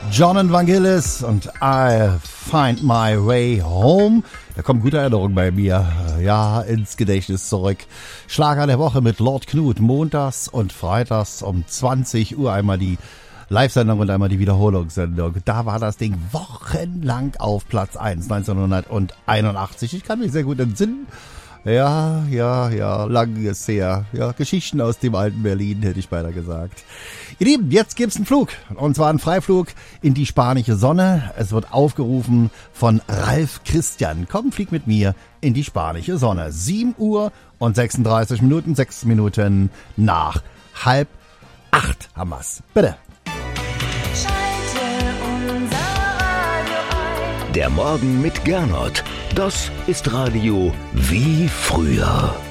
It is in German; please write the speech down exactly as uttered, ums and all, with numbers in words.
John Vangelis und I Find My Way Home. Da kommt gute Erinnerung bei mir, ja, ins Gedächtnis zurück. Schlager der Woche mit Lord Knut, montags und freitags um zwanzig Uhr einmal die Live-Sendung und einmal die Wiederholungssendung. Da war das Ding wochenlang auf Platz eins, neunzehnhunderteinundachtzig. Ich kann mich sehr gut entsinnen. Ja, ja, ja, lang ist her. Ja, Geschichten aus dem alten Berlin, hätte ich beinahe gesagt. Ihr Lieben, jetzt gibt's einen Flug. Und zwar einen Freiflug in die spanische Sonne. Es wird aufgerufen von Ralf Christian. Komm, flieg mit mir in die spanische Sonne. sieben Uhr und sechsunddreißig Minuten, sechs Minuten nach halb acht haben wir's. Bitte. Der Morgen mit Gernot. Das ist Radio wie früher.